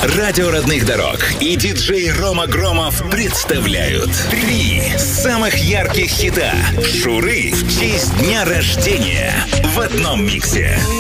Радио родных дорог и диджей Рома Громов представляют 3 самых ярких хита Шуры в честь дня рождения в одном миксе.